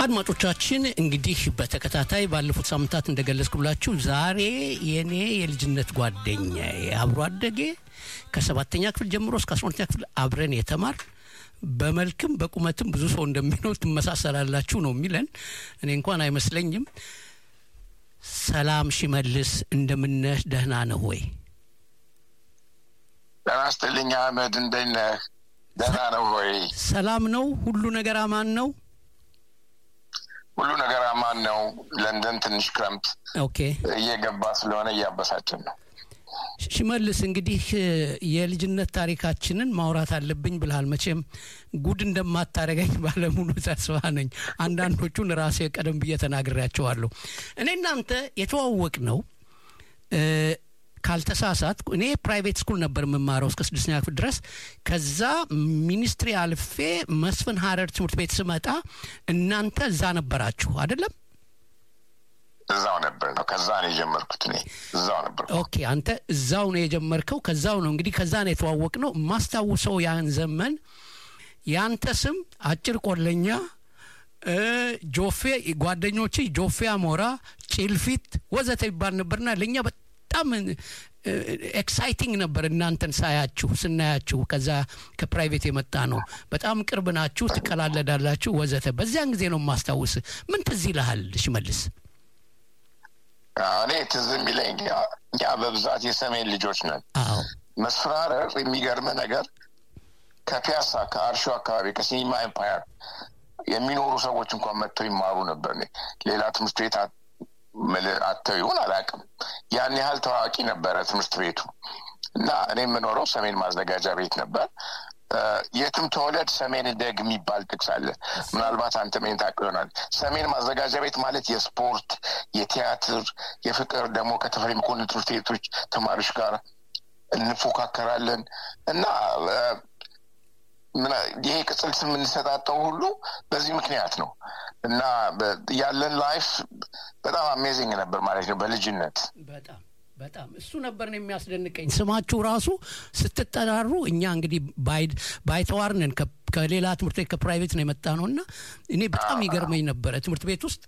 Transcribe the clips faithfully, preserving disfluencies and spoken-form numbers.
አድማጮቻችን እንግዲህ በተከታታይ ባለፉት ሳምንታት እንደገለጽኩላችሁ ዛሬ የኔ የልጅነት ጓደኛዬ አብሮ አደጌ ከሰባተኛ ክፍል ጀምሮ እስከ አስራ ሁለተኛ ክፍል አብረን የተማር በመልክም በቁመትም ብዙ ሰው እንደሚኖር ተመሳሰላላችሁ ነው የሚለን እኔ እንኳን አይመስለኝም ሰላም ሽመልስ እንደምነህ ደህና ነው ወይ ለማስተልኛ አመድ እንደነህ ደህና ነው ወይ ሰላም ነው ሁሉ ነገር አማን ነው ሁሉ ነገር አማን ነው ለንደን ትንሽ ክረምት ኦኬ እየገባ ስለሆነ ያበሳጨን ነው ሽመልስ እንግዲህ የልጅነት ታሪካችንን ማውራት አለብኝ ብለሃል መቼም ጉድ እንደማታረጋኝ ባለሙሉ ተስፋ ነኝ አንዳንዶቹን ራሴ ቀደም ብዬ ተናግሬያቸዋለሁ እኔ እናንተ የተዋወቅ ነው ካልተሳሳት እኔ ፕራይቬት ስኩል ነበር መማረው እስከ ስድስተኛ ክፍል ድረስ ከዛ ሚኒስትሪ አልፌ መስፍን ሀረር ትምህርት ቤት ስመጣ እናንተ እዛ ነበራችሁ አይደለም እዛው ነበር ነው ከዛ ነው የጀመርኩት እኔ እዛው ነበር ኦኬ አንተ እዛው ነው የጀመርከው ከዛው ነው እንግዲህ ከዛ ነው የተዋወቅነው ማስተዋውሰው ያን ዘመን ያንተ ስም አጭር ቆለኛ ጆፌ ጓደኞቼ ጆፌ አሞራ ጭልፊት ወዘተ ይባል ነበርና ለኛ በጣም ኤክሳይቲንግ ነበር እናንተን ሳያችሁ ስናያችሁ ከዛ ከፕራይቬት የመጣ ነው በጣም ቅርብ ናችሁ ትቀላለዳላችሁ ወዘተ በዚያን ጊዜ ነው ማስተዋውስ ምን ትዝ ይልሃል ሽመልስ እኔ ትዝ የሚለኝ ያ በብዛት የሰሜን ልጆች ነን አዎ መስፍራር የሚገርም ነገር ከፒያሳ ከአርሾ አካባቢ ከሲኒማ ኤምፓየር የሚኖሩ ሰዎች እንኳን መጥተው ይማሩ ነበር ሌላ ትምህርት ቤት አጥተው ይሆን አላውቅም ያን ያህል ታዋቂ ነበር ትምህርት ቤቱ እና እኔ የምኖረው ሰሜን ማዘጋጃ ቤት ነበር የትም ተወለድ ሰሜን ደግ የሚባል ጥቅስ አለ ምናልባት አንተ ምን ታውቀውናል ሰሜን ማዘጋጃ ቤት ማለት የስፖርት የቲያትር የፍቅር ደግሞ ከተፈሪ መኮንን ትምህርት ቤቶች ተማሪዎች ጋር እንፎካከራለን እና ምን ይሄ ቅጽል ስም እንሰጣጣው ሁሉ በዚህ ምክንያት ነው እና ያለን ላይፍ በጣም አሜዚንግ ነበር ማለት ነው በልጅነት በጣም በጣም እሱ ነበር ነው የሚያስደንቀኝ ስማችሁ ራሱ ስትጠራሩ እኛ እንግዲህ ባይ ባይተዋርነን ከሌላ ትምህርት ቤት ከፕራይቬት ነው የመጣነውና እኔ በጣም ይገርመኝ ነበር ትምህርት ቤት ውስጥ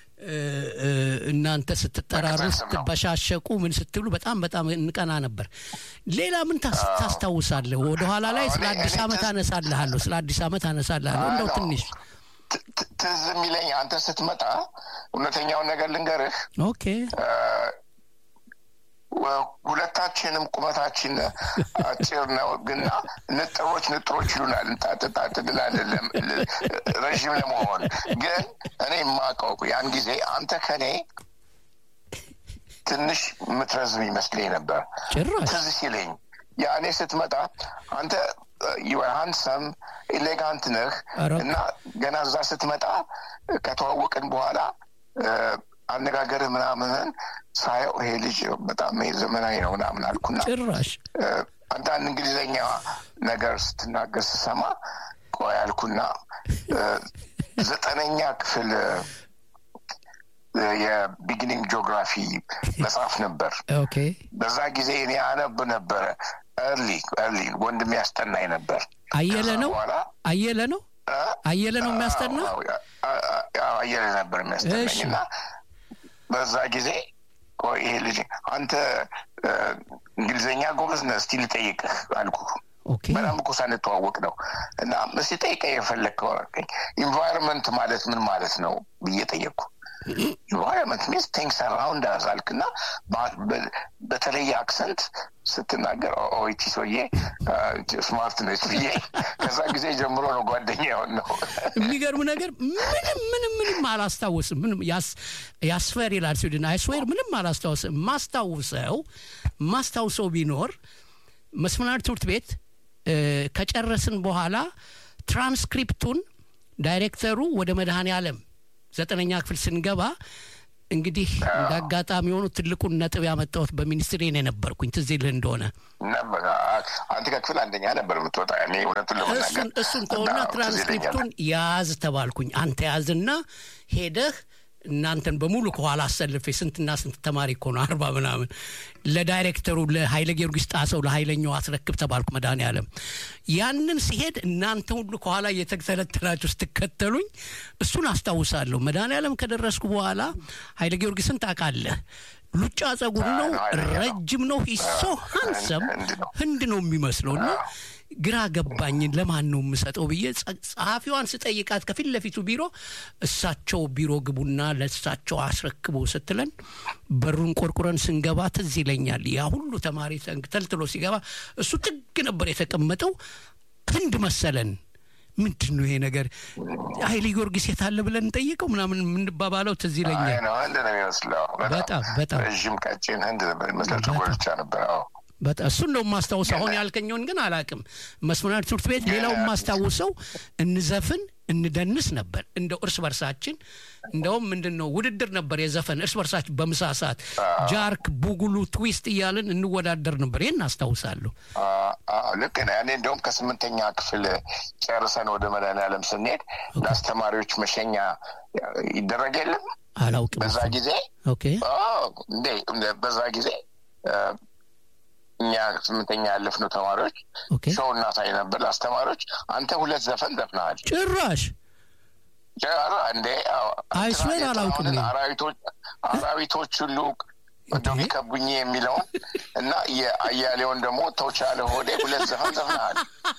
እናንተ ስትጠራሩ ስትበሻሸቁ ምን ስትሉ በጣም በጣም እንቀና ነበር ሌላ ምን ታስታውሳለህ ወደ ኋላ ላይ ስለ አዲስ አመት አነሳለሁ ስለ አዲስ አመት አነሳለሁ እንደው ትንሽ ትዝ የሚለኝ አንተ ስትመጣ እውነተኛውን ነገር ልንገርህ ኦኬ ሁለታችንም ቁመታችን አጭር ነው ግና ንጥሮች ንጥሮች ይሉናል እንጣጣጣ ድላለን ረጅም ለመሆን ግን እኔ ማቀው ያን ጊዜ አንተ ከኔ ትንሽ ምትረዝም ይመስለኝ ነበር ትዝ ሲለኝ ያኔ ስትመጣ አንተ you are handsome elegant ነህ እና ገና እዛ ስትመጣ ከተዋወቅን በኋላ አነጋገር ምናምን ሳይው ይሄ ልጅ በጣም ዘመናዊ ነው ምናምን አልኩና ጭራሽ አንዳንድ እንግሊዘኛ ነገር ስትናገር ሰማ ቆይ አልኩና ዘጠነኛ ክፍል የቢጊኒንግ ጂኦግራፊ መጽሐፍ ነበር ኦኬ በዛ ጊዜ እኔ አነብ ነበር early early ወንድም ያስጠናኝ ነበር አየለ ነው አየለ ነው አየለ ነው የሚያስጠና አየለ ነበር የሚያስጠናኝና በዛ ጊዜ ቆይ ይሄ ልጅ አንተ እንግሊዘኛ ጎበዝ ነህ እስቲ ልጠይቅህ አልኩ ኦኬ በጣም እኮ ሳንተዋወቅ ነው እና እስቲ ጠይቀኝ የፈለከው ኢንቫይሮንመንት ማለት ምን ማለት ነው ብዬ ጠየቅኩ environment means things around us አልክና በተለየ አክሰንት ስትናገር ኦ ኢቲ ሶዬ ስማርት ነሽ ብዬ ከዛ ጊዜ ጀምሮ ነው ጓደኛ ነው የሚገርም ነገር ምንም ምንም ምንም አላስታውስም ምንም ያስ ያስፈር ይላል ሲድና አይስዌር ምንም አላስታውስም ማስታውሰው ማስታውሰው ቢኖር መስፍናር ትምህርት ቤት ከጨረስን በኋላ ትራንስክሪፕቱን ዳይሬክተሩ ወደ መድኃኔ ዓለም ዘጠነኛ ክፍል ስንገባ እንግዲህ እንዳጋጣሚ ሆኖ ትልቁን ነጥብ ያመጣሁት በሚኒስትሪ ነው ነበርኩኝ ትዝ ይልህ እንደሆነ ነበር አንተ ከክፍል አንደኛ ነበር የምትወጣ እኔ ወደቱን ለማናገር እሱን እሱን ተወና ትራንስክሪፕቱን ያዝ ተባልኩኝ አንተ ያዝና ሄደህ እናንተን በሙሉ ከኋላ አሰልፌ ስንትና ስንት ተማሪ እኮ ነው አርባ ምናምን ለዳይሬክተሩ ለኃይለ ጊዮርጊስ ጣሰው ለኃይለኛው አስረክብ ተባልኩ መድኃኒዓለም ያንን ሲሄድ እናንተ ሁሉ ከኋላ እየተከተላችሁ ስትከተሉኝ እሱን አስታውሳለሁ መድኃኒዓለም ከደረስኩ በኋላ ኃይለ ጊዮርጊስን ታውቃለህ ሉጫ ጸጉር ነው ረጅም ነው ሂሶ ሃንሰም ህንድ ነው የሚመስለውና ግራ ገባኝ ለማን ነው የምሰጠው ብዬ ጸሐፊዋን ስጠይቃት ከፊት ለፊቱ ቢሮ እሳቸው ቢሮ ግቡና ለእሳቸው አስረክቦ ስትለን በሩን ቆርቆረን ስንገባ ትዝ ይለኛል ያ ሁሉ ተማሪ ተልትሎ ሲገባ እሱ ጥግ ነበር የተቀመጠው ህንድ መሰለን ምንድነው ይሄ ነገር ኃይለ ጊዮርጊስ የታለ ብለን ጠይቀው ምናምን ምን ባባለው ትዝ ይለኛል አይ ነው እንደ ነው ይመስላል በጣም በጣም ረጅም ቀጭን ህንድ ነበር መስላችሁ ወልቻ ነበር አዎ በጣም እሱ ነው ማስተዋወሰው አሁን ያልከኛውን ግን አላቅም መስመናት ትምህርት ቤት ሌላው ማስተዋወሰው እንዘፍን እንደንስ ነበር እንደው እርስ በርሳችን እንደው ምንድነው ውድድር ነበር የዘፈን እርስ በርሳችን በመሳሳት ጃርክ ቡጉሉ ትዊስት እያልን እንወዳደር ነበር ይሄን አስተዋውሳለሁ አዎ ልክ ነው እኔ እንደውም ከስምንተኛ ክፍል ጨርሰን ወደ መድኃኒዓለም ስንሄድ ለአስተማሪዎች መሸኛ ይደረግ የለም አላውቅም በዛ ጊዜ ኦኬ አዎ እንደ በዛ ጊዜ እኛ ስምንተኛ ያለፍነው ተማሪዎች ሾውና ሳይ ነበር አስተማሪዎች አንተ ሁለት ዘፈን ዘፍናል ጭራሽ ጀራ እንደ አይስዌር አላውቅም አራዊቶች አራዊቶች ሁሉ ወደም ከቡኝ የሚለው እና የአያሌውን ደግሞ ተውቻለ ሆዴ ሁለት ዘፈን ዘፍናል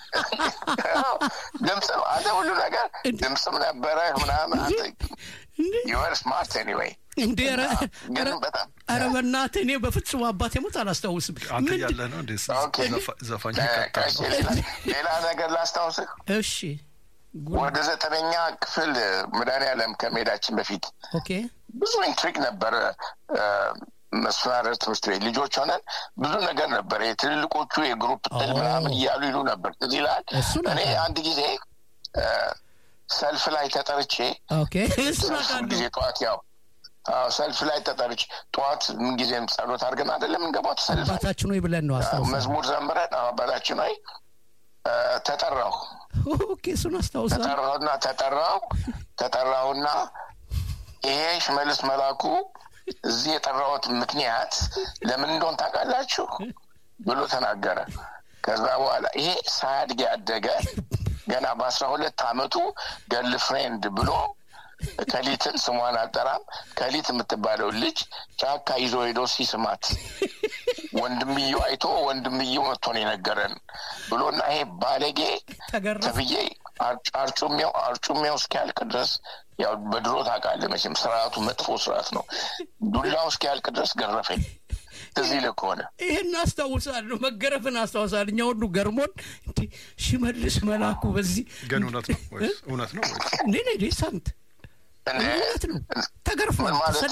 ድምጽ አለ ሁሉ ነገር ድምጽም ነበረ ምናምን አንተ you were smart anyway እንደረ አረ በእናትህ እኔ በፍጹም አባቴ ሞት አላስታውስም አንተ ያለ ነው እንደ ዘፋኝ ከታው ሌላ ነገር ላስታውስህ እሺ ወደ ዘጠነኛ ክፍል መድኃኒዓለም ከመሄዳችን በፊት ኦኬ ብዙ ኢንትሪግ ነበር መስፈራረት ትምህርት ቤት ልጆች ሆነን ብዙ ነገር ነበር የትልልቆቹ የግሩፕ ጥል ምናምን እያሉ ይሉ ነበር እዚህ ላይ እኔ አንድ ጊዜ ሰልፍ ላይ ተጠርቼ ኦኬ እሱ ነው ጊዜ ጧት ያው ሰልፍ ላይ ተጠርቼ ጧት ምን ጊዜም ጸሎት አድርገን አይደለም እንገባው ሰልፍ አባታችን ነው ይብለን ነው አስተዋውሰው መዝሙር ዘምረን አባታችን ነው ተጠራው ኦኬ እሱ ነው አስተዋውሰው ተጠራውና ተጠራው ተጠራውና ይሄ ሽመልስ መላኩ እዚህ የጠራውት ምክንያት ለምን እንደሆነ ታውቃላችሁ ብሎ ተናገረ ከዛ በኋላ ይሄ ሳያድግ ያደገ ገና በአስራ ሁለት አመቱ ገርል ፍሬንድ ብሎ ከሊትን ስሟን አጠራም ከሊት የምትባለው ልጅ ጫካ ይዞ ሄዶ ሲስማት ወንድምየው አይቶ ወንድምየው መጥቶ ነው የነገረን ብሎና ይሄ ባለጌ ተብዬ አርጩሜው አርጩሜው እስኪያልቅ ድረስ ያው በድሮ ታውቃለህ መቼም ስርዓቱ መጥፎ ስርዓት ነው ዱላው እስኪያልቅ ድረስ ገረፈኝ እዚህ ለኮነ ይሄን አስተዋውሳለሁ መገረፍን አስተዋውሳለሁ እኛ ሁሉ ገርሞን እንዴ ሽመልስ መላኩ በዚህ ግን እውነት ነው ወይስ እውነት ነው ወይስ እንዴ ነይ ሳንት እውነት ነው ተገርፏል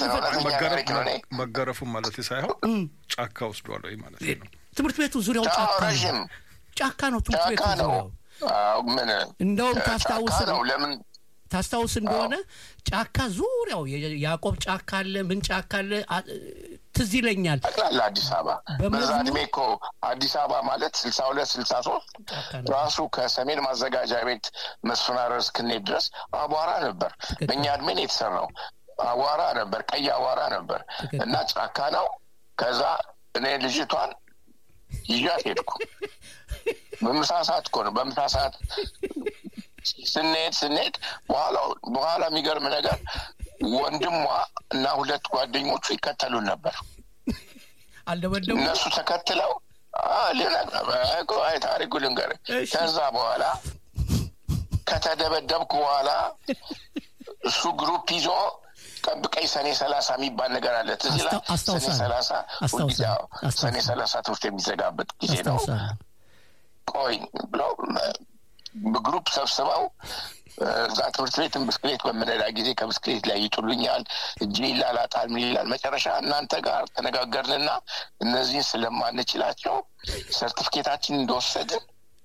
መገረፉ ማለት ሳይሆን ጫካ ወስዷል ወይ ማለት ነው ትምህርት ቤቱ ዙሪያው ጫካ ነው ጫካ ነው ትምህርት ቤቱ ዙሪያው አው ምን እንደውም ታስታውስ ነው ለምን ታስታውስ እንደሆነ ጫካ ዙሪያው ያዕቆብ ጫካ አለ ምን ጫካ አለ ትዝ ይለኛል አላ አዲስ አበባ በዛ እድሜኮ አዲስ አበባ ማለት ስልሳ ሁለት ስልሳ ሶስት ራሱ ከሰሜን ማዘጋጃ ቤት መስፈናረስ ከኔ ድረስ አቧራ ነበር በእኛ እድሜ ነው የተሰራው አቧራ ነበር ቀይ አቧራ ነበር እና ጫካ ነው ከዛ እኔ ልጅቷን ይያት ሄድኩ በመሳሳት እኮ ነው በመሳሳት ስንሄድ ስንሄድ በኋላ በኋላ የሚገርም ነገር ወንድሟ እና ሁለት ጓደኞቹ ይከተሉን ነበር አልደበደቡ እነሱ ተከትለው አለና አይ ታሪኩ ልንገር ከዛ በኋላ ከተደበደብኩ በኋላ እሱ ግሩፕ ይዞ ጠብቀኝ ሰኔ ሰላሳ የሚባል ነገር አለ ትዝላ ሰኔ ሰላሳ ሰኔ ሰላሳ ትምህርት የሚዘጋበት ጊዜ ነው ቆይ ብሎ በግሩፕ ሰብስበው እዛ ትምህርት ቤት ብስክሌት በመነዳ ጊዜ ከብስክሌት ላይ ይጥሉኛል እጄ ይላላጣል ምን ይላል መጨረሻ እናንተ ጋር ተነጋገርንና እነዚህን ስለማንችላቸው ሰርቲፊኬታችን እንደወሰድን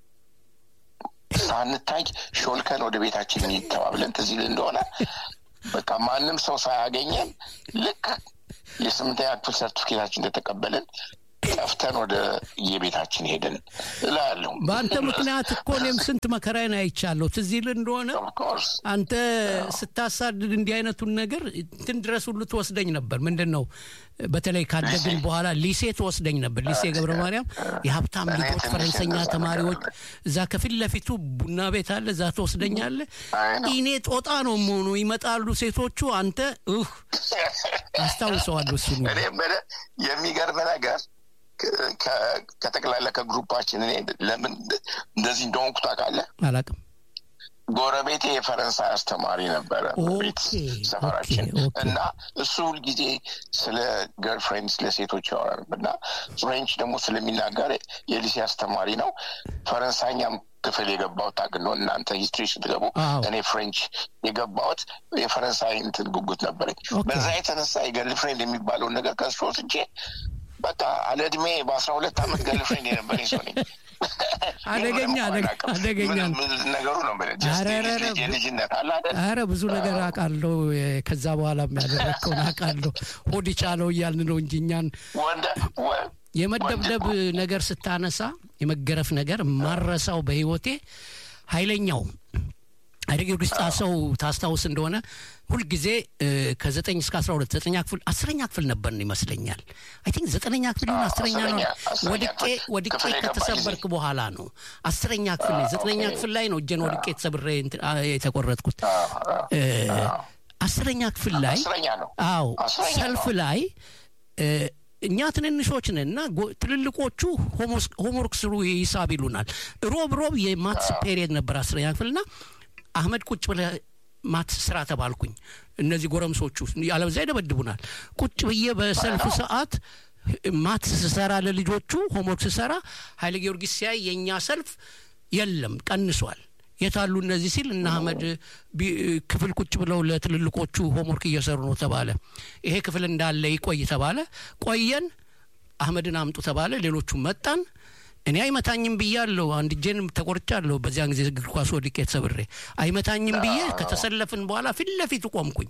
ሳንታይ ሾልከን ወደ ቤታችን ይተባብለን ትዝል እንደሆነ በቃ ማንም ሰው ሳያገኘን ልክ የስምንተኛ ክፍል ሰርቲፊኬታችን እንደተቀበልን ጠፍተን ወደ የቤታችን ሄደን እላለሁ ባንተ ምክንያት እኮ እኔም ስንት መከራዬን አይቻለሁ ትዝ ይል እንደሆነ አንተ ስታሳድድ እንዲህ አይነቱን ነገር እንትን ድረስ ሁሉ ተወስደኝ ነበር ምንድነው በተለይ ካደግን በኋላ ሊሴ ተወስደኝ ነበር ሊሴ ገብረ ማርያም የሀብታም ልጆች ፈረንሳይኛ ተማሪዎች እዛ ከፊት ለፊቱ ቡና ቤት አለ እዛ ተወስደኛል እኔ ጦጣ ነው ሞኑ ይመጣሉ ሴቶቹ አንተ እህ አስታውሰዋለሁ እሱ እኔ የሚገርም ነገር ከተቀላለ ከግሩፓችን እኔ ለምን እንደዚህ እንደሆንኩ ታውቃለህ አላውቅም ጎረቤቴ የፈረንሳይ አስተማሪ ነበረ ቤት ሰፈራችን እና እሱ ሁሉ ጊዜ ስለ ገርልፍሬንድ ስለ ሴቶች ያወራልና ፍሬንች ደግሞ ስለሚናገር የሊሴ አስተማሪ ነው ፈረንሳይኛም ክፍል የገባው ታግኖ እናንተ ሂስትሪ ስትገቡ እኔ ፍሬንች የገባውት የፈረንሳይ እንትን ጉጉት ነበረኝ በዛ የተነሳ የገርልፍሬንድ የሚባለው ነገር ከሱ ወስጄ በቃ አለድሜ በአስራ ሁለት አመት ገርልፍሬንድ የነበረኝ ሰው ነኝ አደገኛ አደገኛ ነገሩ ነው ማለት የልጅነት አለ አይደል አረ ብዙ ነገር አቃለው ከዛ በኋላ የሚያደርገው አቃለው ሆድ ይቻለው ይያልን ነው እንጂኛን የመደብደብ ነገር ስታነሳ የመገረፍ ነገር ማረሳው በህይወቴ ኃይለኛው አደገው ግስጣሰው ታስታውስ እንደሆነ ሁሉ ጊዜ ከ9 እስከ አስራ ሁለት ዘጠነኛ ክፍል አስረኛ ክፍል ነበር ይመስለኛል አይ ቲንክ ዘጠነኛ ክፍል እና አስረኛ ነው ወድቄ ወድቄ ከተሰበርክ በኋላ ነው አስረኛ ክፍል ዘጠነኛ ክፍል ላይ ነው ጀን ወድቄ ተሰብሬ የተቆረጥኩት አስረኛ ክፍል ላይ አዎ ሰልፍ ላይ እኛ ትንንሾች ነንና ትልልቆቹ ሆምወርክ ስሩ ሂሳብ ይሉናል ሮብ ሮብ የማትስ ፔሪየድ ነበር አስረኛ ክፍልና አህመድ ቁጭ ብለ ማት ስራ ተባልኩኝ እነዚህ ጎረምሶቹ ያለበዛ ይደበድቡናል ቁጭ ብዬ በሰልፍ ሰዓት ማት ሰራ ለልጆቹ ሆምወርክ ሰራ ኃይለ ጊዮርጊስ ሲያይ የኛ ሰልፍ የለም ቀንሷል የታሉ እነዚህ ሲል እና አህመድ ክፍል ቁጭ ብለው ለትልልቆቹ ሆምወርክ እየሰሩ ነው ተባለ ይሄ ክፍል እንዳለ ይቆይ ተባለ ቆየን አህመድን አምጡ ተባለ ሌሎቹ መጣን እኔ አይመታኝም ብያለሁ አንድ ጀንም ተቆርጫለሁ በዚያን ጊዜ እግር ኳስ ወድቄ ተሰብሬ አይመታኝም ብዬ ከተሰለፍን በኋላ ፊት ለፊት ቆምኩኝ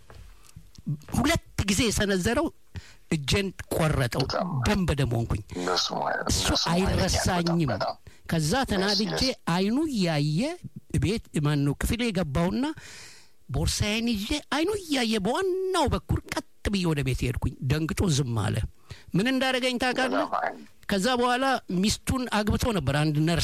ሁለት ጊዜ ሰነዘረው እጄን ቆረጠው ደም በደም ሆንኩኝ እሱ አይረሳኝም ከዛ ተናድጄ አይኑ ያየ ቤት ማን ነው ክፍሌ ገባውና ቦርሳዬን ይዤ አይኑ ያየ በዋናው በኩል ቀጥ ብዬ ወደ ቤት ሄድኩኝ ደንግጦ ዝም አለ ምን እንዳረጋኝ ታውቃለህ ከዛ በኋላ ሚስቱን አግብቶ ነበር አንድ ነርስ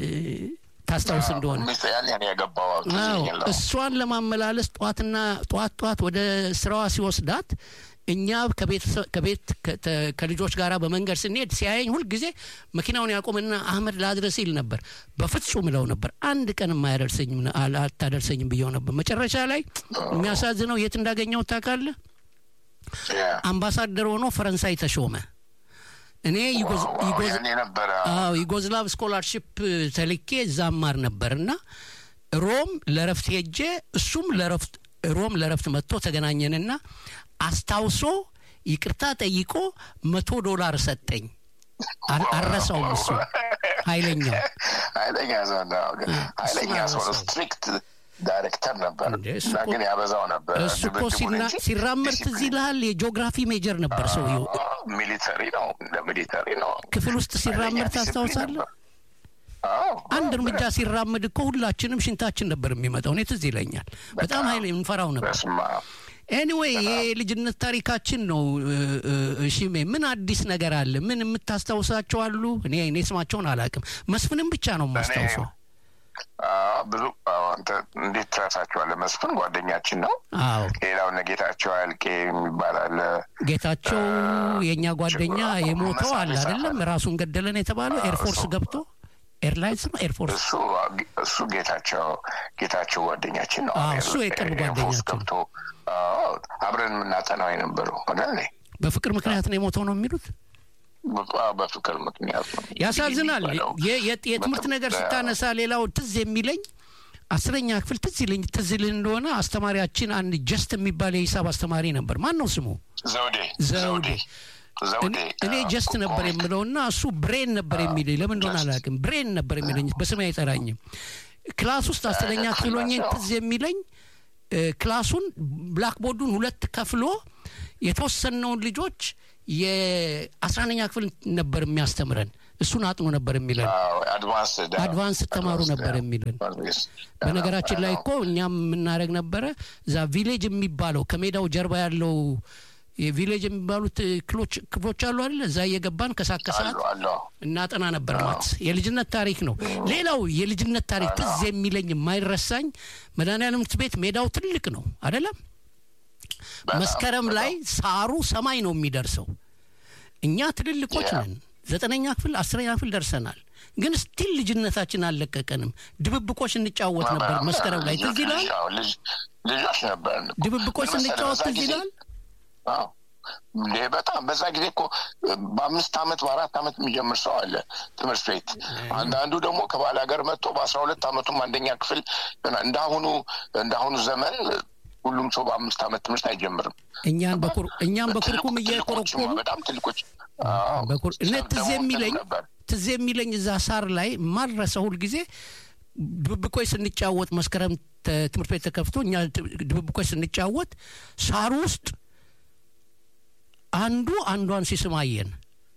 ታስታውስ እንደሆነ ሚስቱን ያኔ ያገባው እሷን ለማመላለስ ጧትና ጧት ጧት ወደ ስራዋ ሲወስዳት እኛ ከቤት ከቤት ከልጆች ጋራ በመንገድ ስንሄድ ሲያየኝ ሁሉ ጊዜ መኪናውን ያቆምና አህመድ ላድረስ ይል ነበር በፍጹም ነው ነበር አንድ ቀን ማይደርሰኝም አታደርሰኝም ብየው ነበር መጨረሻ ላይ የሚያሳዝነው የት እንዳገኘው ታውቃለህ አምባሳደር ሆኖ ፈረንሳይ ተሾመ እኔ ይጎዝ ይጎዝ አዎ ይጎዝላቭ ስኮላርሺፕ ተልኬ ዛማር ነበርና ሮም ለረፍት ሄጄ እሱም ለረፍት ሮም ለረፍት መጥቶ ተገናኘንና አስታውሶ ይቅርታ ጠይቆ መቶ ዶላር ሰጠኝ አረሳው እሱ ኃይለኛ ኃይለኛ ዘንዳው ኃይለኛ ሰው ስትሪክት ዳይሬክተር ነበር ግን ያበዛው ነበር እሱ እኮ ሲራመድ ትዝ ይልሃል የጂኦግራፊ ሜጀር ነበር ሰውየው ሚሊተሪ ነው ለሚሊተሪ ነው ክፍል ውስጥ ሲራመድ ታስታውሳለህ አንድ እርምጃ ሲራመድ እኮ ሁላችንም ሽንታችን ነበር የሚመጣው እኔ ትዝ ይለኛል በጣም ኃይለ እንፈራው ነበር anyway የልጅነት ታሪካችን ነው እሺ ምን አዲስ ነገር አለ ምን የምታስታውሳቸው አሉ እኔ እኔ ስማቸውን አላውቅም መስፍንም ብቻ ነው የማስታውሰው ብዙ አንተ እንዴት ትራሳቸዋለህ መስፍን ጓደኛችን ነው ሌላው ነገታቸው አልቄ የሚባል አለ ጌታቸው የኛ ጓደኛ የሞተው አለ አይደለም ራሱን ገደለን የተባለው ኤርፎርስ ገብቶ ኤርላይንስ ነው ኤርፎርስ እሱ እሱ ጌታቸው ጌታቸው ጓደኛችን ነው እሱ የቅርብ ጓደኛችን ነው አብረን እናጠናው የነበረው አይደል በፍቅር ምክንያት ነው የሞተው ነው የሚሉት በፍቅር ምክንያት ነው ያሳዝናል የትምህርት ነገር ስታነሳ ሌላው ትዝ የሚለኝ አስረኛ ክፍል ትዝ ይለኝ ትዝ ይለኝ እንደሆነ አስተማሪያችን አንድ ጀስት የሚባል የሂሳብ አስተማሪ ነበር ማን ነው ስሙ ዘውዴ ዘውዴ እኔ ጀስት ነበር የምለውና እሱ ብሬን ነበር የሚለኝ ለምን እንደሆነ አላውቅም ብሬን ነበር የሚለኝ በስም አይጠራኝም ክላስ ውስጥ አስረኛ ክፍል ሆኜ ትዝ የሚለኝ ክላሱን ብላክ ቦርዱን ሁለት ከፍሎ የተወሰነውን ልጆች የአስራአንደኛ ክፍል ነበር የሚያስተምረን እሱን አጥኖ ነበር የሚለን አድቫንስ አድቫንስ ተማሩ ነበር የሚለን በነገራችን ላይ እኮ እኛም ምናረግ ነበር ዛ ቪሌጅ የሚባለው ከሜዳው ጀርባ ያለው የቪሌጅ የሚባሉት ክሎች ክሎች አሉ አይደል እዛ እየገባን ከሳከሳት እናጠና ነበር ማለት የልጅነት ታሪክ ነው ሌላው የልጅነት ታሪክ ትዝ የሚለኝ የማይረሳኝ መድኃኒዓለም ትምህርት ቤት ሜዳው ትልቅ ነው አይደለም መስከረም ላይ ሳሩ ሰማይ ነው የሚደርሰው እኛ ትልልቆች ነን ዘጠነኛ ክፍል አስረኛ ክፍል ደርሰናል ግን ስቲል ልጅነታችን አልለቀቀንም ድብብቆሽ እንጫወት ነበር መስከረም ላይ ትዝ ይላል ልጆች ነበር ድብብቆሽ እንጫወት ትዝ ይላል አዎ ለበጣም በዛ ጊዜ እኮ በአምስት አመት በአራት አመት የሚጀምር ሰው አለ ትምህርት ቤት አንዳንዱ ደግሞ ከባል ሀገር መጥቶ በአስራ ሁለት አመቱም አንደኛ ክፍል እንዳሁኑ እንዳሁኑ ዘመን ሁሉም ሰው በአምስት አመት ትምህርት አይጀምርም እኛን በኩር እኛን በኩርኩም እየቆረቆሩ በጣም ትልቆች በኩር እነት ትዝ የሚለኝ ትዝ የሚለኝ እዛ ሳር ላይ ማረሰው ሁሉ ጊዜ ድብብቆሽ ስንጫወት መስከረም ትምህርት ቤት ተከፍቶ እኛ ድብብቆሽ ስንጫወት ሳር ውስጥ አንዱ አንዷን ሲስማየን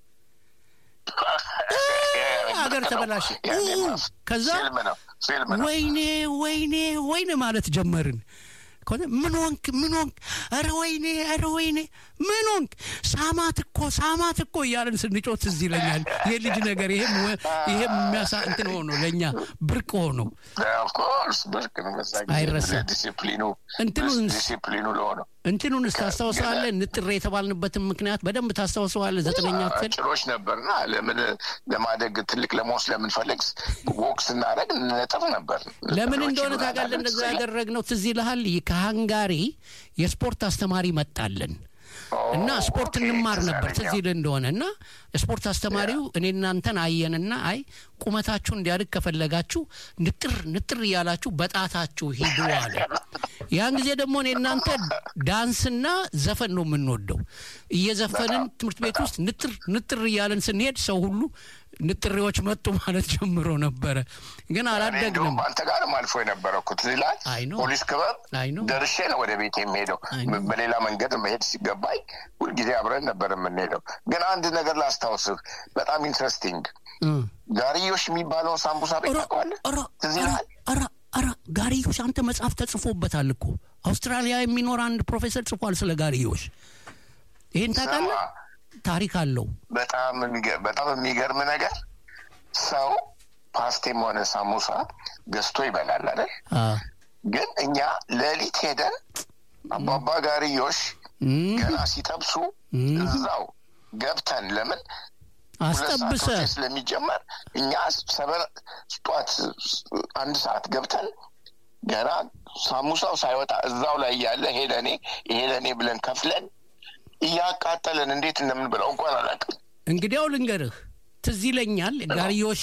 አገር ተበላሽ ከዛ ወይኔ ወይኔ ወይኔ ማለት ጀመርን ኮነ ምን ወንክ ምን ወንክ አረ ወይኔ አረ ወይኔ ምን ወንክ ሳማት እኮ ሳማት እኮ ያለን ስንጮት እዚህ ይለኛል የልጅ ነገር ይሄም ይሄም የሚያሳ እንትን ሆኖ ለኛ ብርቅ ሆኖ of course ብርቅ ነው መሳጊያ ዲሲፕሊኑ እንትኑ ዲሲፕሊኑ ለሆነ እንትኑን ታስተዋውሳለህ ንጥሬ የተባልንበትን ምክንያት በደንብ ታስተዋውሳለህ ዘጠነኛ ክፍል ጭሮች ነበርና ለምን ለማደግ ትልቅ ለሞስ ለምን ፈልክስ ቦክስ እናረግ ነጥር ነበር ለምን እንደሆነ ታውቃለህ እንደዛ ያደረግነው ትዝ ይልሃል ከሃንጋሪ የስፖርት አስተማሪ መጣልን እና ስፖርት እንማር ነበር ትዝ ይል እንደሆነና ስፖርት አስተማሪው እኔ እናንተን አየንና አይ ቁመታችሁ እንዲያድግ ከፈለጋችሁ ንጥር ንጥር ያላችሁ በጣታችሁ ሂዱ አለ ያን ጊዜ ደግሞ እኔ እናንተ ዳንስና ዘፈን ነው የምንወደው እየዘፈንን ትምህርት ቤት ውስጥ ንጥር ንጥር ያለን ስንሄድ ሰው ሁሉ ንጥሬዎች መጡ ማለት ጀምሮ ነበር ግን አላደግንም አንተ ጋር ማልፎ የነበረው ትዝላል ፖሊስ ክበብ ደርሼ ነው ወደ ቤት የሚሄደው በሌላ መንገድ መሄድ ሲገባይ ሁሉ ጊዜ አብረን ነበር የምንሄደው ግን አንድ ነገር ላስታውስህ በጣም ኢንትረስቲንግ ጋሪዮሽ የሚባለው ሳምቡሳ ቤት አቋለ ትዝላል አራ አራ ጋሪዮሽ አንተ መጽሐፍ ተጽፎበታል እኮ አውስትራሊያ የሚኖር አንድ ፕሮፌሰር ጽፏል ስለ ጋሪዮሽ ይሄን ታውቃለህ ታሪክ አለው በጣም በጣም የሚገርም ነገር ሰው ፓስቴም ሆነ ሳሙሳ ገዝቶ ይበላል አይደል ግን እኛ ለሊት ሄደን አባባ ጋሪዮሽ ገና ሲጠብሱ እዛው ገብተን ለምን አስጠብሰ ስለሚጀመር እኛ ሰበር ጧት አንድ ሰዓት ገብተን ገና ሳሙሳው ሳይወጣ እዛው ላይ ያለ ሄደኔ ሄደኔ ብለን ከፍለን ያቃጠለን እንዴት እንደምንበላው እንኳን አላውቅም እንግዲያው ልንገርህ ትዝ ይለኛል ጋሪዮሽ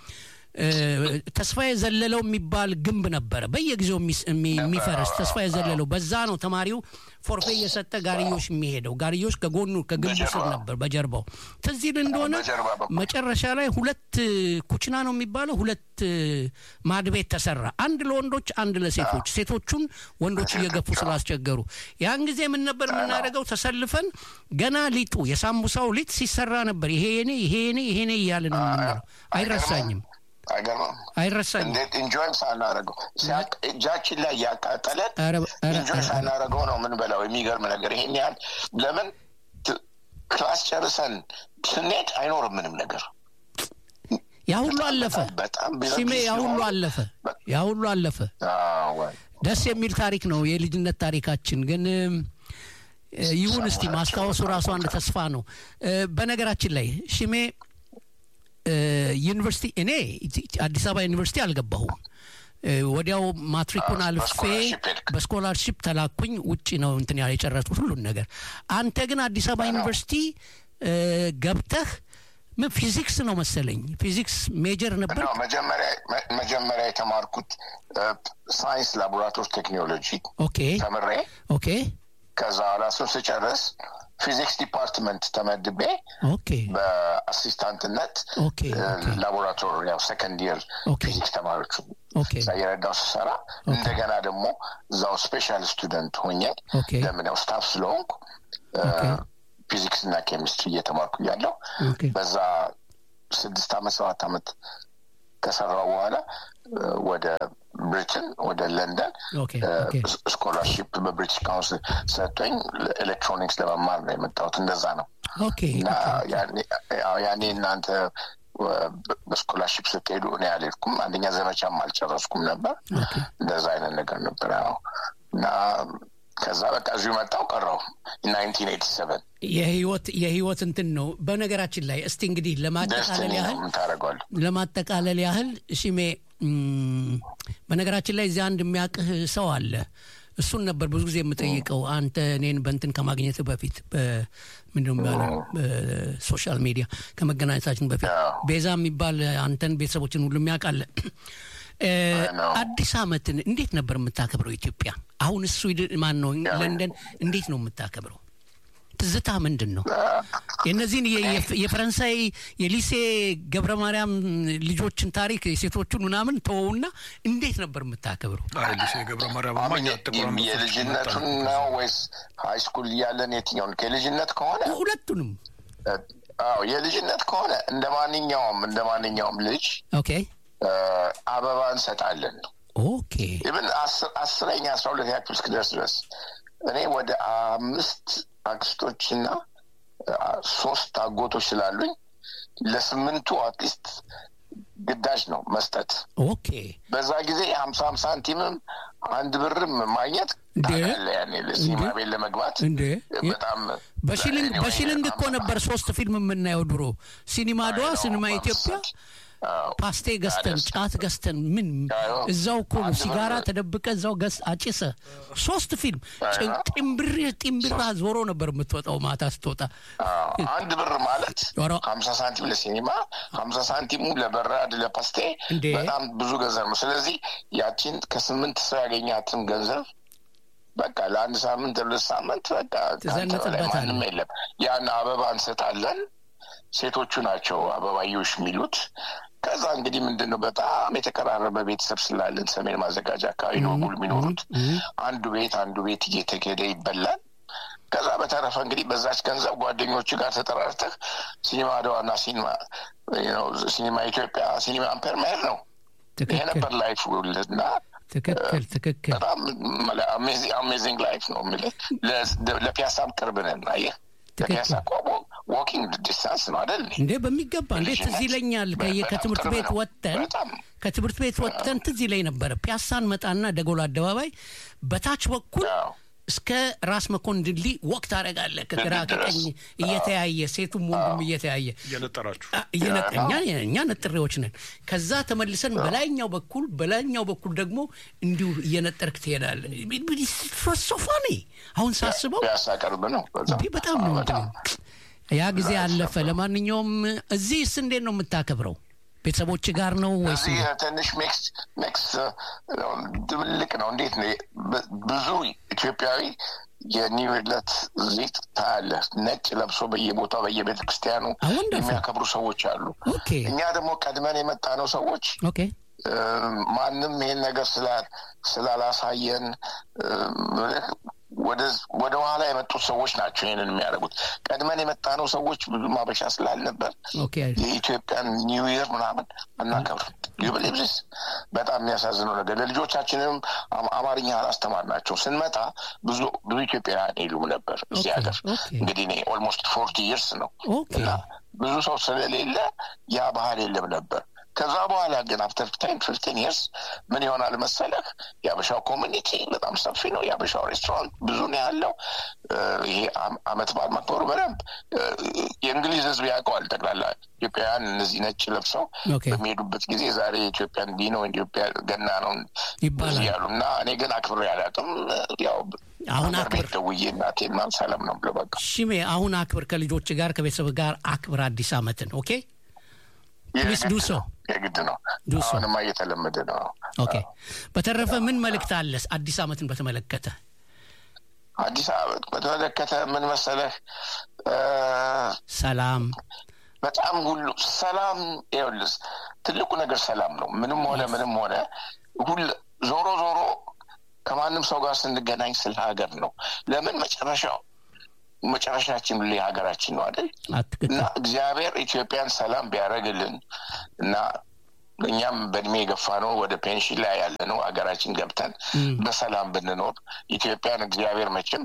ተስፋዬ ዘለለው የሚባል ግንብ ነበር በየጊዜው የሚፈርስ ተስፋዬ ዘለለው በዛ ነው ተማሪው ፎርፌ እየሰጠ ጋሪዮሽ የሚሄደው ጋሪዮሽ ከጎኑ ከግንቡ ስር ነበር በጀርባው ትዝ ይል እንደሆነ መጨረሻ ላይ ሁለት ኩችና ነው የሚባለው ሁለት ማድቤት ተሰራ አንድ ለወንዶች አንድ ለሴቶች ሴቶቹን ወንዶች እየገፉ ስላስቸገሩ ያን ጊዜ ምን ነበር የምናደርገው ተሰልፈን ገና ሊጡ የሳምቡሳው ሊጥ ሲሰራ ነበር ይሄ የኔ ይሄ የኔ ይሄ የኔ እያልን ነው የምንለው አይረሳኝም አይገርም አይረሳኝም እንዴት ኢንጆይ ሳናረገው ሲያቅ እጃችን ላይ ያቃጠለን ኢንጆይ ሳናረገው ነው ምን በላው የሚገርም ነገር ይሄን ያህል ለምን ክላስ ጨርሰን ስንሄድ አይኖርም ምንም ነገር ያ ሁሉ አለፈ ሲሜ ያ ሁሉ አለፈ ያ ሁሉ አለፈ አዎ ደስ የሚል ታሪክ ነው የልጅነት ታሪካችን ግን ይሁን እስቲ ማስታወሱ ራሱ አንድ ተስፋ ነው በነገራችን ላይ ሽሜ ዩኒቨርሲቲ እኔ አዲስ አበባ ዩኒቨርሲቲ አልገባሁም ወዲያው ማትሪኩን አልፌ በስኮላርሺፕ ተላኩኝ ውጪ ነው እንትን ያለ የጨረስኩት ሁሉ ነገር አንተ ግን አዲስ አበባ ዩኒቨርሲቲ ገብተህ ምን ፊዚክስ ነው መሰለኝ ፊዚክስ ሜጀር ነበር መጀመሪያ መጀመሪያ የተማርኩት ሳይንስ ላቦራቶሪ ቴክኖሎጂ ኦኬ ተመረረ ኦኬ ከዛ ራሱን ሲጨርስ ፊዚክስ ዲፓርትመንት ተመድቤ ኦኬ በአሲስታንትነት ኦኬ ላቦራቶሪ ያው ሰከንድ ኢየር ፊዚክስ ተማሪዎች ኦኬ ሳይረዳው ሰራ እንደገና ደግሞ እዛው ስፔሻል ስቱደንት ሆኜ ለምን ነው ስታፍ ስለሆንኩ ፊዚክስ እና ኬሚስትሪ እየተማርኩ ያለው በዛ ስድስት አመት ሰባት አመት ከሰራው በኋላ ወደ ብሪትን ወደ ለንደን ስኮላርሺፕ በብሪቲሽ ካውንስል ሰጥቶኝ ኤሌክትሮኒክስ ለመማር ነው የመጣሁት እንደዛ ነው ኦኬ ያኔ ያኔ እናንተ በስኮላርሺፕ ስትሄዱ እኔ አልሄድኩም አንደኛ ዘመቻም አልጨረስኩም ነበር እንደዛ አይነት ነገር ነበር አዎ እና ከዛ በቃ እዚሁ መጣሁ ቀረው nineteen eighty-seven የህይወት የህይወት እንትን ነው በነገራችን ላይ እስቲ እንግዲህ ለማጠቃለል ያህል ለማጠቃለል ያህል እሺሜ በነገራችን ላይ እዚህ አንድ የሚያቅህ ሰው አለ እሱን ነበር ብዙ ጊዜ የምጠይቀው አንተ እኔን በእንትን ከማግኘት በፊት በምንድነው ባለው በሶሻል ሚዲያ ከመገናኘታችን በፊት ቤዛ የሚባል አንተን ቤተሰቦችን ሁሉ የሚያቃለ አዲስ አመትን እንዴት ነበር የምታከብረው ኢትዮጵያ አሁን እሱ ማን ነው ለንደን እንዴት ነው የምታከብረው ትዝታ ምንድነው የነዚህን የፈረንሳይ የሊሴ ገብረ ማርያም ልጆችን ታሪክ የሴቶቹን ምናምን ተወውና እንዴት ነበር የምታከብረው አይ ሊሴ ገብረ ማርያም ማኛ ተቆራም የልጅነቱን ነው ወይስ ሃይ ስኩል ያለን የትኛውን ከልጅነት ከሆነ ሁለቱንም አዎ የልጅነት ከሆነ እንደማንኛውም እንደማንኛውም ልጅ ኦኬ አበባ እንሰጣለን ኦኬ ኢቭን አስረኛ አስራ ሁለት ያክል እስክደርስ ድረስ እኔ ወደ አምስት አክስቶችና ሶስት አጎቶች ስላሉኝ ለስምንቱ አትሊስት ግዳጅ ነው መስጠት ኦኬ በዛ ጊዜ ሃምሳ ሳንቲምም አንድ ብርም ማግኘት ያኔ ለሲኒማ ቤት ለመግባት በጣም በሺሊንግ በሺሊንግ እኮ ነበር ሶስት ፊልም የምናየው ድሮ ሲኒማ ዶዋ ሲኒማ ኢትዮጵያ ፓስቴ ገስተን ጫት ገስተን ምን እዛው እኮ ሲጋራ ተደብቀ እዛው ገስ አጭሰ ሶስት ፊልም ጢምብር ጢምብራ ዞሮ ነበር የምትወጣው ማታ ስትወጣ አንድ ብር ማለት ሃምሳ ሳንቲም ለሲኒማ ሃምሳ ሳንቲሙ ለበራድ ለፓስቴ በጣም ብዙ ገንዘብ ነው ስለዚህ ያቺን ከስምንት ሰው ያገኛትን ገንዘብ በቃ ለአንድ ሳምንት ለሳምንት በቃ ተዘነጠበታል የለም ያን አበባ እንሰጣለን ሴቶቹ ናቸው አበባዮሽ የሚሉት ከዛ እንግዲህ ምንድነው በጣም የተቀራረበ ቤተሰብ ስላለን ሰሜን ማዘጋጃ አካባቢ ነው ሙሉ የሚኖሩት አንዱ ቤት አንዱ ቤት እየተከደ ይበላል ከዛ በተረፈ እንግዲህ በዛች ገንዘብ ጓደኞቹ ጋር ተጠራርተህ ሲኒማ ዶዋና ሲኒማ ነው ሲኒማ ኢትዮጵያ ሲኒማ አምፐር ማለት ነው ይሄ ነበር ላይፍ ውልና ትክክል ትክክል በጣም አሜዚንግ ላይፍ ነው ማለት ለፒያሳም ቅርብ ነን አየህ ለፒያሳ ቆሞ walking distance ነው አይደል እንዴ በሚገባ እንዴት እዚህ ይለኛል ከየከትምርት ቤት ወጥተን ከትምርት ቤት ወጥተን ትዝ ይለኝ ነበር ፒያሳን መጣና ደጎል አደባባይ በታች በኩል እስከ ራስ መኮንድሊ ወቅት አረጋለ ከግራ ከቀኝ እየተያየ ሴቱም ወንዱም እየተያየ እየነጠራችሁ እየነጠኛ እኛ ነጥሬዎች ነን ከዛ ተመልሰን በላይኛው በኩል በላይኛው በኩል ደግሞ እንዲሁ እየነጠርክ ትሄዳለህ ሶፋኒ አሁን ሳስበው ያሳቀርብ ነው በጣም ነው ያ ጊዜ አለፈ ለማንኛውም እዚህስ እንዴት ነው የምታከብረው ቤተሰቦች ጋር ነው ወይስ ትንሽ ሜክስ ሜክስ ድብልቅ ነው እንዴት ነው ብዙ ኢትዮጵያዊ የኒውለት ዚት ታለ ነጭ ለብሶ በየቦታው በየቤተ ክርስቲያኑ የሚያከብሩ ሰዎች አሉ እኛ ደግሞ ቀድመን የመጣ ነው ሰዎች ኦኬ ማንንም ይሄን ነገር ስላል ስላላሳየን ወደ ወደ ኋላ የመጡት ሰዎች ናቸው ይሄንን የሚያደርጉት ቀድመን የመጣ ነው ሰዎች ብዙ ማበሻ ስላልነበር የኢትዮጵያን ኒው ይር ምናምን እናከብር ዩብሊብስ በጣም የሚያሳዝነው ነገር ለልጆቻችንም አማርኛ አላስተማርናቸው ስንመጣ ብዙ ብዙ ኢትዮጵያውያን ይሉም ነበር እዚህ ሀገር እንግዲህ እኔ ኦልሞስት forty years ነው እና ብዙ ሰው ስለሌለ ያ ባህል የለም ነበር ከዛ በኋላ ግን after ten fifteen years ምን ይሆናል መሰለህ ያበሻው ኮሚኒቲ በጣም ሰፊ ነው ያበሻው ሬስቶራንት ብዙ ነው ያለው ይሄ አመት በዓል ማክበሩ በደንብ የእንግሊዝ ህዝብ ያውቀዋል ጠቅላላ ኢትዮጵያውያን እነዚህ ነጭ ለብሰው በሚሄዱበት ጊዜ ዛሬ ኢትዮጵያን ዲ ነው ኢትዮጵያ ገና ነው ይባላሉና እኔ ግን አክብሬ አላውቅም ያው አሁን አክብር ደውዬ እናቴ ማን ሰላም ነው ብለው በቃ ሽሜ አሁን አክብር ከልጆች ጋር ከቤተሰብ ጋር አክብር አዲስ አመትን ኦኬ ፕሊስ ዱ ሶ የግድ ነው አሁንማ እየተለመደ ነው ኦኬ በተረፈ ምን መልእክት አለስ አዲስ አመትን በተመለከተ አዲስ አመት በተመለከተ ምን መሰለህ ሰላም በጣም ሁሉ ሰላም ይኸውልህ ትልቁ ነገር ሰላም ነው ምንም ሆነ ምንም ሆነ ሁሉ ዞሮ ዞሮ ከማንም ሰው ጋር ስንገናኝ ስለ ሀገር ነው ለምን መጨረሻው መጨረሻችን ሁሉ ሀገራችን ነው አይደል እና እግዚአብሔር ኢትዮጵያን ሰላም ቢያረግልን እና እኛም በእድሜ ገፋነው ወደ ፔንሽን ላይ ያለ ነው ሀገራችን ገብተን በሰላም ብንኖር ኢትዮጵያን እግዚአብሔር መቼም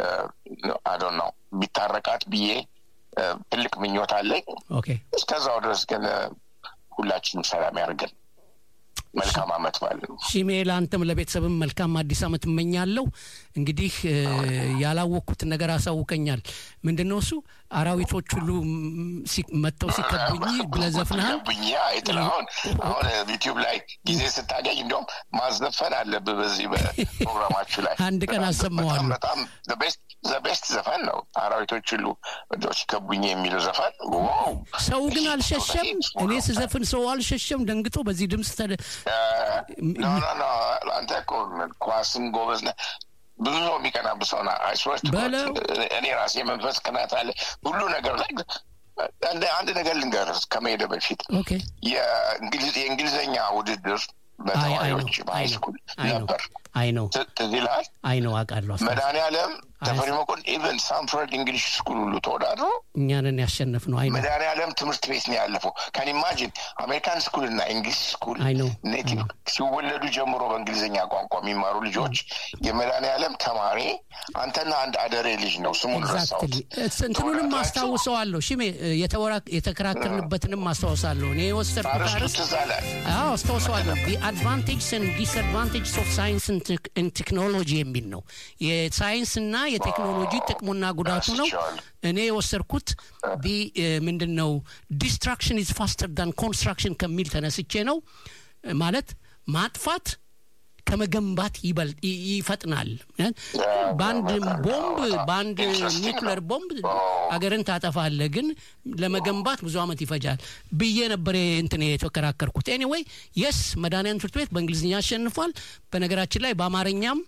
I don't know ቢታረቃት ብዬ ትልቅ ምኞት አለኝ ኦኬ እስከዛው ድረስ ግን ሁላችንም ሰላም ያርገን መልካም አመት ባለ ሺሜል አንተም ለቤተሰብም መልካም አዲስ አመት እመኛለሁ እንግዲህ ያላወቁት ነገር አሳውቀኛል ምንድነው እሱ አራዊቶች ሁሉ መተው ሲከቡኝ ብለዘፍናል ብኛ አይተላውን አሁን ዩቲዩብ ላይ ጊዜ ስታገኝ እንደውም ማዝነፈን አለበት በዚህ በፕሮግራማችሁ ላይ አንድ ቀን አሰማዋለሁ በጣም the best the best ዘፈን ነው አራዊቶች ሁሉ ወዶች ከቡኝ የሚለው ዘፈን ዋው ሰው ግን አልሸሸም እኔ ስዘፍን ሰው አልሸሸም ደንግጦ በዚህ ድምጽ ተደ no no no አንተ እኮ ኳስን ጎበዝ ነህ ብዙ ነው የሚቀናብሰውና አይሶርት እኔ ራሴ መንፈስ ከናት አለ ሁሉ ነገር ላይ አንድ አንድ ነገር ልንገርህ ከመሄድ በፊት ኦኬ የእንግሊዝ የእንግሊዘኛ ውድድር በተማሪዎች በሃይስኩል ነበር አይ ኖ ትዝላል አይ ኖ አቃለሁ መድኃኒዓለም ተፈሪ መኮንን ኢቨን ሳንፎርድ እንግሊሽ ስኩል ሁሉ ተወዳድሮ እኛንን ያሸነፍነው አይ ኖ መድኃኒዓለም ትምህርት ቤት ነው ያለፈው ካን ኢማጂን አሜሪካን ስኩል እና እንግሊሽ ስኩል ኔቲቭ ሲወለዱ ጀምሮ በእንግሊዘኛ ቋንቋ የሚማሩ ልጆች የመድኃኒዓለም ተማሪ አንተና አንድ አደሬ ልጅ ነው ስሙን ረሳው እንትኑንም ማስታወሰዋለሁ ሽሜ የተወራክ የተከራከርንበትንም ማስታወሳለሁ እኔ ወስተርኩት አዎ አስታወሰዋለሁ the advantages and disadvantages of science and technology የሚል ነው የሳይንስ እና የቴክኖሎጂ ጥቅሙና ጉዳቱ ነው እኔ ወሰርኩት ቢ ምንድነው distraction is faster than construction ከሚል ተነስቼ ነው ማለት ማጥፋት ከመገንባት ይበል ይፈጥናል ባንድ ቦምብ ባንድ ኒውክሌር ቦምብ አገርን ታጠፋለ ግን ለመገንባት ብዙ አመት ይፈጃል ብዬ ነበር እንትን የተከራከርኩት anyway yes መዳኒያን ትምህርት ቤት በእንግሊዝኛ አሸንፏል በነገራችን ላይ በአማርኛም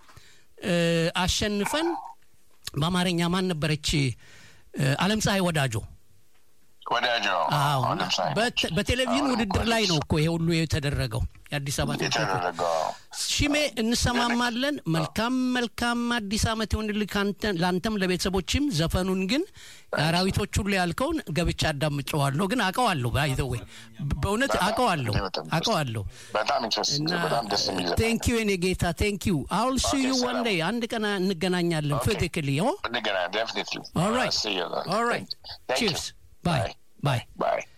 አሸንፈን በአማርኛ ማን ነበረች ዓለም ፀሐይ ወዳጆ ወዳጆ አዎ በቴሌቪዥን ውድድር ላይ ነው እኮ ይሄ ሁሉ የተደረገው የአዲስ አበባ ተደረገው ሽሜ እንሰማማለን መልካም መልካም አዲስ አመት ይሁንልህ ካንተ ላንተም ለቤተሰቦችም ዘፈኑን ግን አራዊቶች ሁሉ ያልከውን ገብቻ አዳምጨዋለሁ ግን አቀዋለሁ ባይዘው በእውነት አቀዋለሁ አቀዋለሁ በጣም ኢንትረስቲንግ በጣም ደስ የሚል thank you ene geta thank you I'll see you one day አንድ ቀን እንገናኛለን physically oh እንገናኛለን definitely all right all right cheers bye bye bye